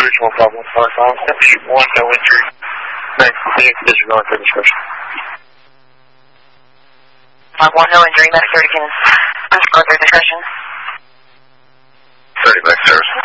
Original problem. 1, no injury. Next, disregard for discussion. 1, no injury. Medic 30 can disregard their discretion. 30 back service.